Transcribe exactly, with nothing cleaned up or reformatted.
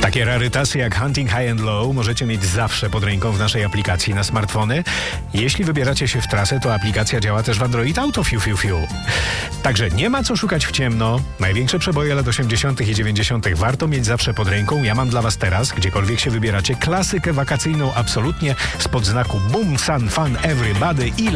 Takie rarytasy jak Hunting High and Low możecie mieć zawsze pod ręką w naszej aplikacji na smartfony. Jeśli wybieracie się w trasę, to aplikacja działa też w Android Auto Fiu Fiu Fiu. Także nie ma co szukać w ciemno. Największe przeboje lat osiemdziesiątych i dziewięćdziesiątych warto mieć zawsze pod ręką. Ja mam dla was teraz, gdziekolwiek się wybieracie, klasykę wakacyjną absolutnie spod znaku Boom, Sun, Fun, Everybody i